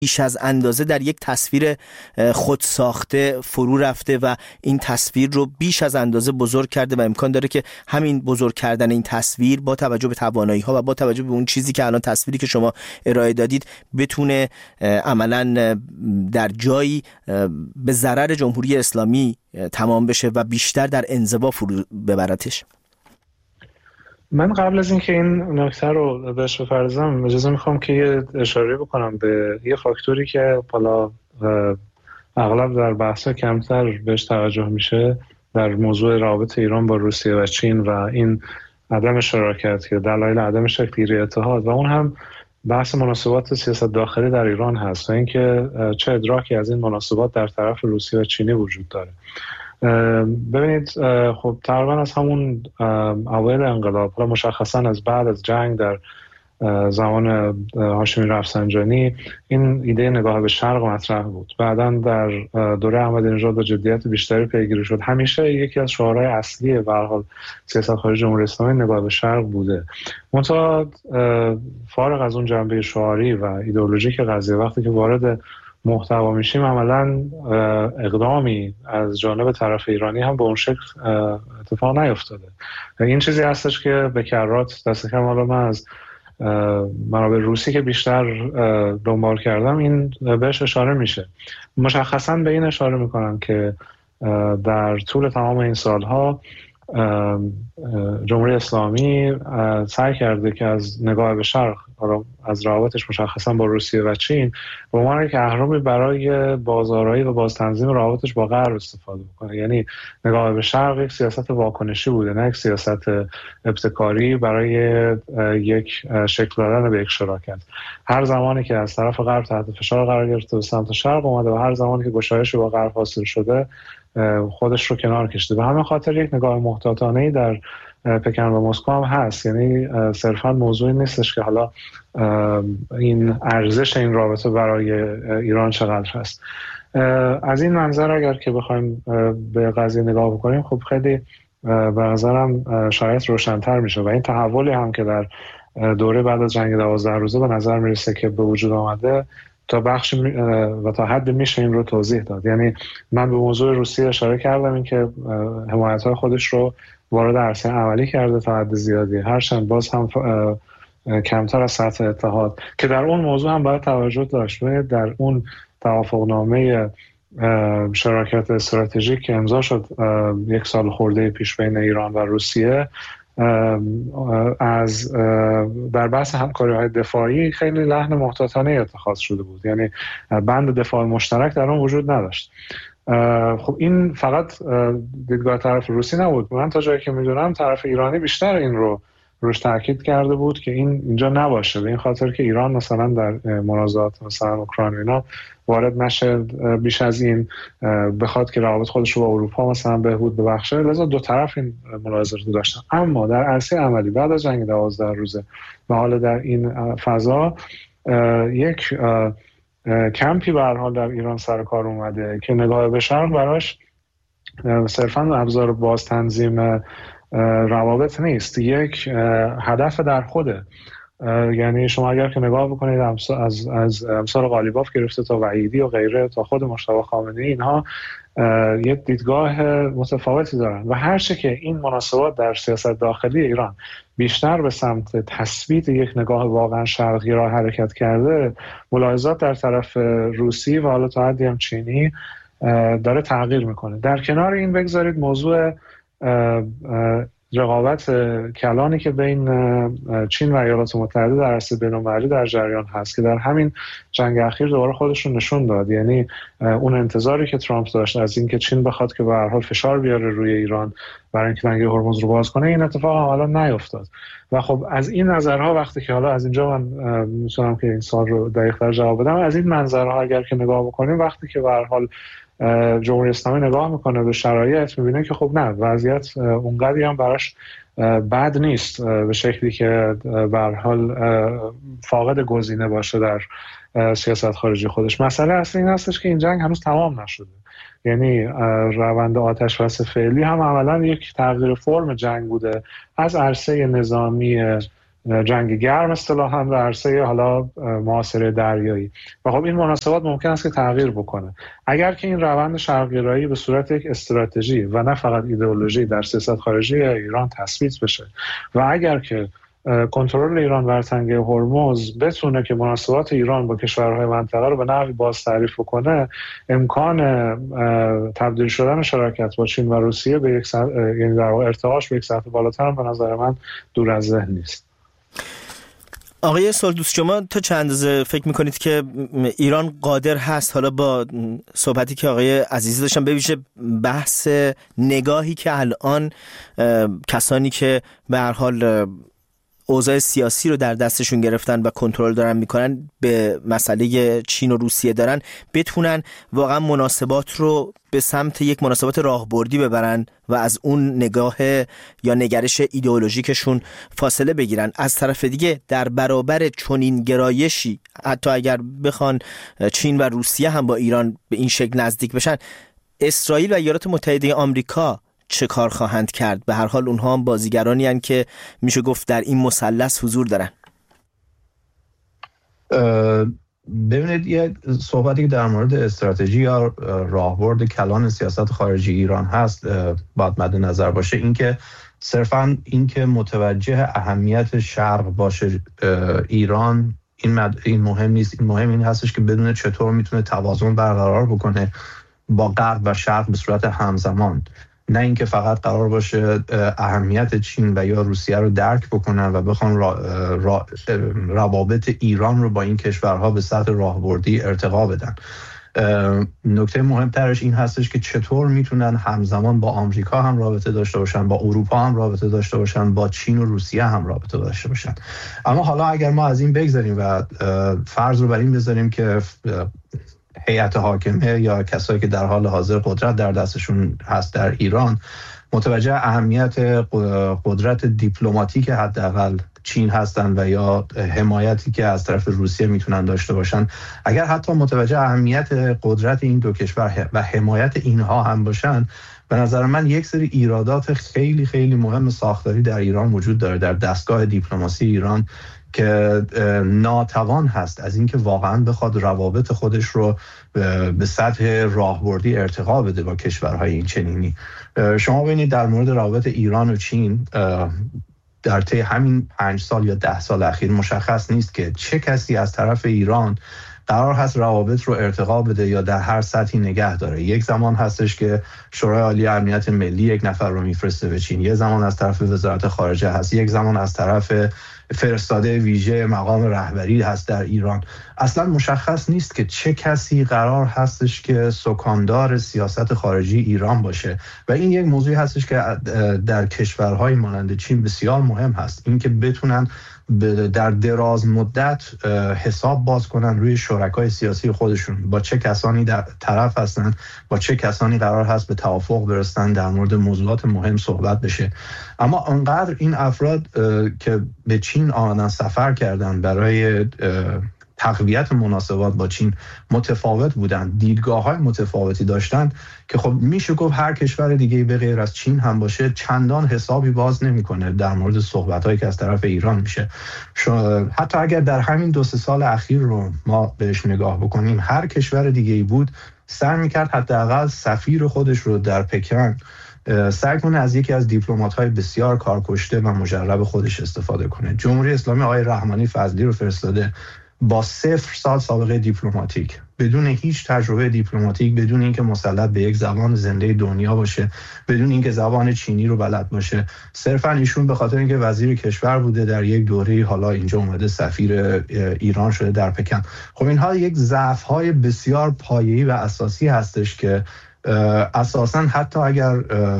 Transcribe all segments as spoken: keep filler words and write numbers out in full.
بیش از اندازه در یک تصویر خود ساخته فرو رفته و این تصویر رو بیش از اندازه بزرگ کرده و امکان داره که همین بزرگ کردن این تصویر با توجه به توانایی ها و با توجه به اون چیزی که الان تصویری که شما ارائه دادید بتونه عملاً در جایی به ضرر جمهوری اسلامی تمام بشه و بیشتر در انزوا فرو ببرتش. من قبل از اینکه این نکته رو بهش بپردازم اجازه میخوام که یه اشاره بکنم به یه فاکتوری که حالا اغلب در بحث‌ها کمتر بهش توجه میشه در موضوع رابط ایران با روسیه و چین و این عدم شراکت که دلایل عدم شکل‌گیری اتحاد و اون هم بحث مناسبات سیاست داخلی در ایران هست و اینکه چه ادراکی از این مناسبات در طرف روسیه و چینی وجود داره. ببینید خب تقریبا از همون اوایل انقلاب، حالا مشخصا از بعد از جنگ در زمان هاشمی رفسنجانی، این ایده نگاه به شرق مطرح بود. بعداً در دوره احمدی‌نژاد با جدیت بیشتری پیگیری شد. همیشه یکی از شعارهای اصلی به هر حال سیاست خارجی جمهوری اسلامی نگاه به شرق بوده. منتها فارغ از اون جنبه شعاری و ایدئولوژیک قضیه، وقتی که وارد محتوا میشیم عملاً اقدامی از جانب طرف ایرانی هم به اون شکل اتفاق نیفتاده. این چیزی هستش که به کرات دست کم حالا من از منابع روسی که بیشتر دنبال کردم این بهش اشاره میشه. مشخصاً به این اشاره میکنم که در طول تمام این سالها جمهوری اسلامی سعی کرده که از نگاه به شرق، از روابطش مشخصا با روسیه و چین، به عنوان یک اهرامی برای بازآرایی و بازتنظیم روابطش با غرب استفاده بکنه. یعنی نگاه به شرق یک سیاست واکنشی بوده، نه یک سیاست ابتکاری برای یک شکل دادن به یک شراکت. هر زمانی که از طرف غرب تحت فشار قرار گرفته به سمت شرق اومده و هر زمانی که گشایش با غرب حاصل شده خودش رو کنار کشیده. به همین خاطر یک نگاه محتاطانه‌ای در پکن و مسکو هم هست. یعنی صرفا موضوعی نیستش که حالا این ارزش این رابطه برای ایران چقدر هست. از این منظر اگر که بخوایم به قضیه نگاه بکنیم، خب خیلی به نظرم شاید روشن‌تر میشه و این تحولی هم که در دوره بعد از جنگ دوازده روزه به نظر میرسه که به وجود آمده تا بخش و تا حد میشه این رو توضیح داد. یعنی من به موضوع روسیه اشاره کردم، این که حمایت‌های خودش رو وارد عرصه عملی کرده تا حد زیادی، هرچند باز هم کمتر از سطح اتحاد، که در اون موضوع هم باید توجه داشت. در اون توافقنامه شراکت استراتژیک که امضا شد یک سال خورده پیش بین ایران و روسیه، از در بحث همکاری‌های دفاعی خیلی لحن محتاطانه اتخاذ شده بود. یعنی بند دفاع مشترک در اون وجود نداشت. خب این فقط دیدگاه طرف روسی نبود. من تا جایی که میدونم طرف ایرانی بیشتر این رو روش تاکید کرده بود که این اینجا نباشه، به این خاطر که ایران مثلا در منازعات مثلا اوکراین اینا وارد نشه بیش از این، بخواد که روابط خودش رو با اروپا مثلا بهبود ببخشه. لذا دو طرف این ملاحظات رو داشتن. اما در عرصه عملی بعد از جنگ دوازده روزه و حالا در این فضا یک کمپی به هر حال در ایران سر کار اومده که نگاه به شرق براش صرفاً ابزار باز تنظیم روابط نیست، یک هدف در خوده. یعنی شما اگر که نگاه بکنید از از امثال قالیباف گرفته تا وحیدی و غیره تا خود مجتبی خامنه‌ای، اینها یک دیدگاه متفاوتی دارن و هر چه که این مناسبات در سیاست داخلی ایران بیشتر به سمت تثبیت یک نگاه واقعا شرقی را حرکت کرده، ملاحظات در طرف روسی و حالا تا حدی هم چینی داره تغییر میکنه. در کنار این بگذارید موضوع رقابت کلانی که بین چین و ایالات متحده در عرصه بین‌المللی در جریان هست که در همین جنگ اخیر دوباره خودش رو نشون داد. یعنی اون انتظاری که ترامپ داشت از اینکه چین بخواد که به هر حال فشار بیاره روی ایران برای اینکه لنگر هرمز رو باز کنه، این اتفاق حالا نیفتاد. و خب از این نظرها وقتی که حالا از اینجا من میتونم که این سوال رو دقیق‌تر جواب بدم، از این منظرها اگر که نگاه بکنیم، وقتی که به هر حال جمهوری اسلامی نگاه میکنه به شرایط، میبینه که خب نه، وضعیت اونقدری هم براش بد نیست به شکلی که به هر حال فاقد گزینه باشه در سیاست خارجی خودش. مسئله اصلی این هستش که این جنگ هنوز تمام نشده. یعنی روند آتش بس فعلی هم عملاً یک تغییر فرم جنگ بوده، از عرصه نظامی جنگ گرم اصطلاحاً در عرصه حالا محاصره دریایی و خب این مناسبات ممکن است که تغییر بکنه. اگر که این روند شرق‌گرایی به صورت یک استراتژی و نه فقط ایدئولوژی در سیاست خارجی ایران تثبیت بشه و اگر که کنترل ایران بر تنگه هرمز بتونه که مناسبات ایران با کشورهای منطقه رو به نحوی باز تعریف کنه، امکان تبدیل شدن شراکت با چین و روسیه به یک سطح، یعنی در واقع ارتقاش به یک سطح بالاتر هم به نظر من دور از ذهن نیست. آقای سالدوست، شما تا چند اندازه فکر میکنید که ایران قادر هست، حالا با صحبتی که آقای عزیزی داشتن، به ویژه بحث نگاهی که الان کسانی که به هر حال اوضاع سیاسی رو در دستشون گرفتن و کنترل دارن میکنن به مسئله چین و روسیه دارن، بتونن واقعا مناسبات رو به سمت یک مناسبات راهبردی ببرن و از اون نگاه یا نگرش ایدئولوژیکشون فاصله بگیرن. از طرف دیگه در برابر چنین گرایشی، حتی اگر بخوان چین و روسیه هم با ایران به این شکل نزدیک بشن، اسرائیل و ایالات متحده آمریکا چه کار خواهند کرد؟ به هر حال اونها هم بازیگرانی هستند که میشه گفت در این مثلث حضور دارن. ببینید، یه صحبتی که در مورد استراتژی یا راهبرد کلان سیاست خارجی ایران هست باید مد نظر باشه، این که صرفاً این که متوجه اهمیت شرق باشه ایران، این, مد... این مهم نیست. این مهم این هستش که بدونه چطور میتونه توازن برقرار بکنه با غرب و شرق به صورت همزمان، نه اینکه فقط قرار باشه اهمیت چین و یا روسیه رو درک بکنن و بخوان را، را، روابط ایران رو با این کشورها به سطح راهبردی ارتقا بدن. نکته مهمترش این هستش که چطور میتونن همزمان با آمریکا هم رابطه داشته باشن، با اروپا هم رابطه داشته باشن، با چین و روسیه هم رابطه داشته باشن. اما حالا اگر ما از این بگذاریم و فرض رو بر این بذاریم که هیئت حاکمه یا کسایی که در حال حاضر قدرت در دستشون هست در ایران متوجه اهمیت قدرت دیپلماتیک حداقل چین هستن و یا حمایتی که از طرف روسیه میتونن داشته باشن، اگر حتی متوجه اهمیت قدرت این دو کشور و حمایت اینها هم باشن، به نظر من یک سری ایرادات خیلی خیلی مهم ساختاری در ایران وجود داره، در دستگاه دیپلماسی ایران، که ناتوان هست از اینکه واقعا بخواد روابط خودش رو به سطح راهبردی ارتقا بده با کشورهای این چنینی. شما ببینید در مورد روابط ایران و چین در طی همین پنج سال یا ده سال اخیر مشخص نیست که چه کسی از طرف ایران قرار هست روابط رو ارتقا بده یا در هر سطحی نگه داره. یک زمان هستش که شورای عالی امنیت ملی یک نفر رو میفرسته به چین، یک زمان از طرف وزارت خارجه هست، یک زمان از طرف فرستاده ویژه مقام رهبری هست در ایران. اصلا مشخص نیست که چه کسی قرار هستش که سکاندار سیاست خارجی ایران باشه و این یک موضوعی هستش که در کشورهای مانند چین بسیار مهم هست، اینکه بتونن در دراز مدت حساب باز کنن روی شرکای سیاسی خودشون، با چه کسانی در طرف هستن، با چه کسانی قرار هست به توافق برسن، در مورد موضوعات مهم صحبت بشه. اما انقدر این افراد که به چین آمدن سفر کردن برای تقویت مناسبات با چین متفاوت بودن، دیدگاه‌های متفاوتی داشتن که خب میشه گفت هر کشور دیگه به غیر از چین هم باشه چندان حسابی باز نمی‌کنه در مورد صحبت‌هایی که از طرف ایران میشه. حتی اگر در همین دو سه سال اخیر رو ما بهش نگاه بکنیم، هر کشور دیگه‌ای بود سعی می‌کرد حداقل سفیر خودش رو در پکن سعی کنه از یکی از دیپلمات‌های بسیار کارکشته و مجرب خودش استفاده کنه. جمهوری اسلامی آقای رحمانی فضلی رو فرستاده با صفر سال سابقه دیپلماتیک، بدون هیچ تجربه دیپلماتیک، بدون اینکه مسلط به یک زبان زنده دنیا باشه، بدون اینکه زبان چینی رو بلد باشه، صرفا ایشون به خاطر اینکه وزیر کشور بوده در یک دوره حالا اینجا اومده سفیر ایران شده در پکن. خب اینها یک ضعف‌های بسیار پایه‌ای و اساسی هستش که اساساً حتی اگر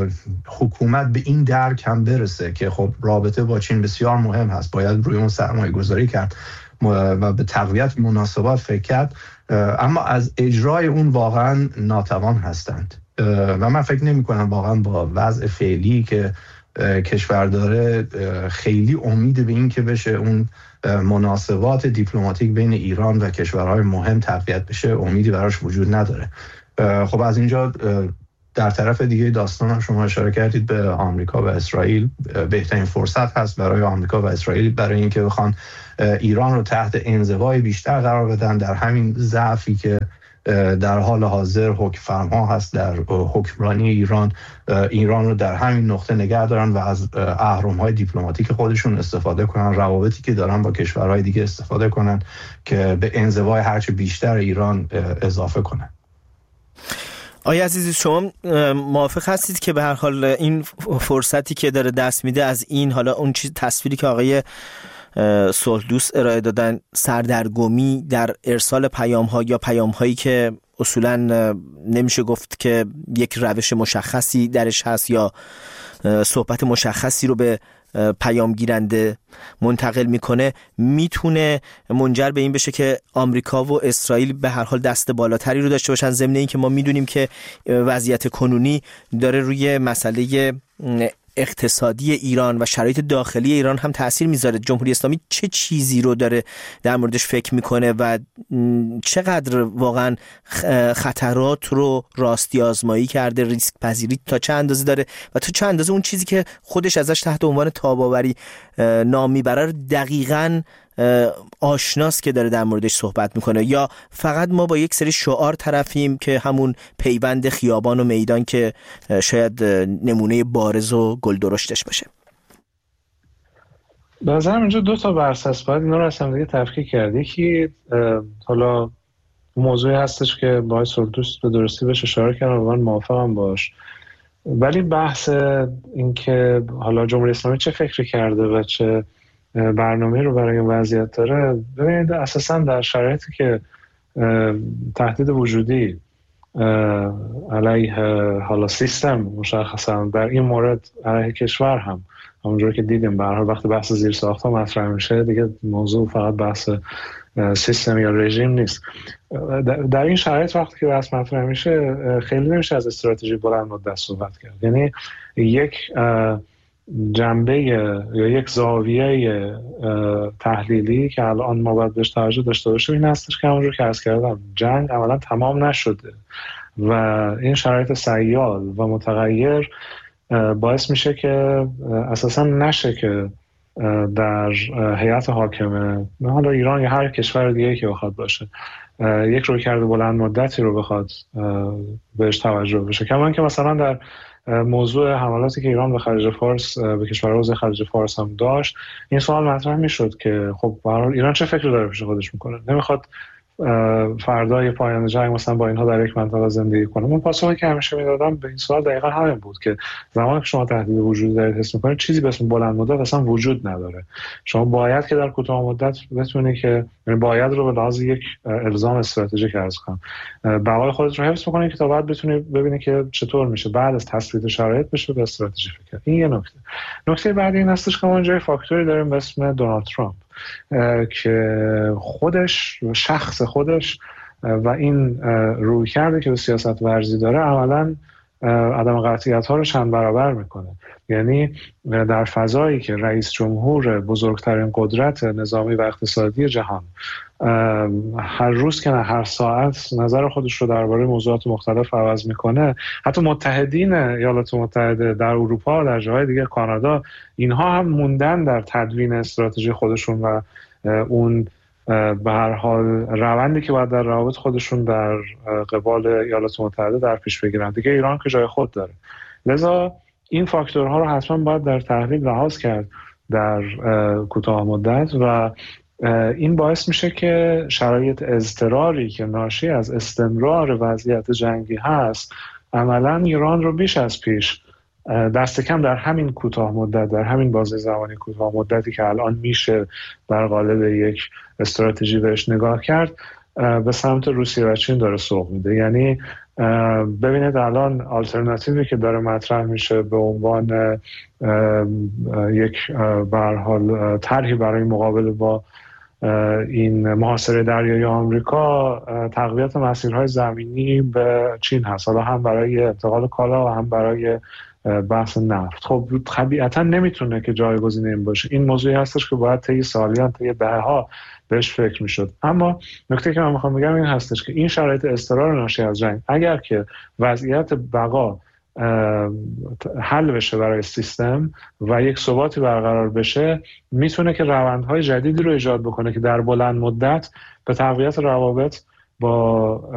حکومت به این درک هم برسه که خب رابطه با چین بسیار مهم هست، باید روی اون سرمایه گذاری کرد و به تقویت مناسبات فکر کرد، اما از اجرای اون واقعا ناتوان هستند و من فکر نمی کنم واقعا با وضع فعلی که کشور داره خیلی امید به این که بشه اون مناسبات دیپلماتیک بین ایران و کشورهای مهم تقویت بشه، امیدی براش وجود نداره. خب از اینجا در طرف دیگه داستان هم شما اشاره کردید به آمریکا و اسرائیل. بهترین فرصت هست برای آمریکا و اسرائیل برای اینکه بخوان ایران رو تحت انزوای بیشتر قرار بدن در همین ضعفی که در حال حاضر حکم فرما هست در حکمرانی ایران، ایران رو در همین نقطه نگه دارن و از اهرم‌های دیپلماتیک خودشون استفاده کنن، روابطی که دارن با کشورهای دیگه استفاده کنن که به انزوای هرچه بیشتر ایران اضافه کنن. آیا عزیزی شما موافق هستید که به هر حال این فرصتی که داره دست میده از این، حالا اون چیز تصویری که آقای صلح دوست ارائه دادن، سردرگمی در ارسال پیام ها یا پیام هایی که اصولا نمیشه گفت که یک روش مشخصی درش هست یا صحبت مشخصی رو به پیام گیرنده منتقل میکنه، میتونه منجر به این بشه که آمریکا و اسرائیل به هر حال دست بالاتری رو داشته باشن، ضمن این که ما میدونیم که وضعیت کنونی داره روی مسئله اقتصادی ایران و شرایط داخلی ایران هم تأثیر میذاره. جمهوری اسلامی چه چیزی رو داره در موردش فکر میکنه و چقدر واقعا خطرات رو راستی آزمایی کرده، ریسک پذیری تا چه اندازه داره و تا چه اندازه اون چیزی که خودش ازش تحت عنوان تاب‌آوری نام میبره دقیقاً آشناست که داره در موردش صحبت میکنه، یا فقط ما با یک سری شعار طرفیم که همون پیوند خیابان و میدان که شاید نمونه بارز و گل درشتش باشه؟ به نظرم اینجا دو تا بحث هست، باید اینا رو از هم دیگه تفکیک کرد. یکی حالا موضوعی هستش که باید سردوست به درستی بهش اشاره کردم و من موافقم باش، ولی بحث این که حالا جمهوری اسلامی چه فکری کرده و چه برنامه رو برای این وضعیت داره، ببینید اساساً در شرایطی که تهدید وجودی علیه حالا سیستم مشخصاً در این مورد علیه کشور هم همونجوری که دیدیم به هر حال وقتی بحث زیر ساخت‌ها مطرح میشه دیگه موضوع فقط بحث سیستم یا رژیم نیست. در این شرایط وقتی که بحث مطرح میشه خیلی نمیشه از استراتژی بلند مدت صحبت کرد، یعنی یک جنبه یا یک زاویه تحلیلی که الان ما باید بهش توجه داشته باشیم این هستش که همونجور که عرض کردم جنگ عملا تمام نشده و این شرایط سیال و متغیر باعث میشه که اساسا نشه که در هیئت حاکمه حالا ایران یا هر کشور دیگه که بخواد باشه یک رویکرد بلند مدتی رو بخواد بهش توجه بشه. کما که مثلا در موضوع حملاتی که ایران به خلیج فارس به کشورهای حوزه خلیج فارس هم داشت این سوال مطرح میشد که خب برای ایران چه فکری داره پیش خودش میکنه، نمیخواد فردای پایان جنگ مثلا با اینها در یک منطقه زندگی کنه. من پاسخی که همیشه میدادم به این سوال دقیقاً همین بود که زمانی که شما تهدید وجودی دارید حس میکنید چیزی به اسم بلند مدت اصلا وجود نداره. شما باید که در کوتاه مدت بتونید که یعنی باید رو به لحاظ یک الزام استراتژیک عرض کنم بقای خودت رو حفظ بکنید که تا بعد بتونید ببینید که چطور میشه بعد از تثبیت شرایط بشه به استراتژی فکر کرد. این یه نکته. نکته بعدی این هستش که ما اینجا فاکتوری داریم به اسم دونالد ترامپ که خودش شخص خودش و این رویکردی که به سیاست ورزی داره عملاً عدم قطعیت ها رو چند برابر میکنه. یعنی در فضایی که رئیس جمهور بزرگترین قدرت نظامی و اقتصادی جهان هر روز که نه هر ساعت نظر خودش رو درباره موضوعات مختلف عوض میکنه، حتی متحدین ایالات متحده در اروپا در جاهای دیگه کانادا اینها هم موندن در تدوین استراتژی خودشون و اون به هر حال روندی که باید در روابط خودشون در قبال ایالات متحده در پیش بگیرن. دیگه ایران که جای خود داره، لذا این فاکتورها رو حتما باید در تحلیل لحاظ کرد در کوتاه مدت و این باعث میشه که شرایط اضطراری که ناشی از استمرار وضعیت جنگی هست عملا ایران رو بیش از پیش دست کم در همین کوتاه مدت در همین بازه زمانی کوتاه مدتی که الان میشه در قالب یک استراتژی بهش نگاه کرد به سمت روسیه و چین داره سوق میده. یعنی ببینید الان آلترناتیوی که داره مطرح میشه به عنوان یک به هر حال طرحی برای مقابله با این محاصره دریایی آمریکا تقویت مسیرهای زمینی به چین هست، حالا هم برای انتقال کالا و هم برای بحث نفت. خب طبیعتا نمیتونه که جایگزین این باشه. این موضوعی هستش که باید طی سالیان طی دهه‌ها بهش فکر میشد. اما نکته که من میخوام بگم این هستش که این شرایط اضطرار ناشی از جنگ اگر که وضعیت بقا حل بشه برای سیستم و یک ثباتی برقرار بشه، میتونه که روندهای جدیدی رو ایجاد بکنه که در بلند مدت به تقویت روابط با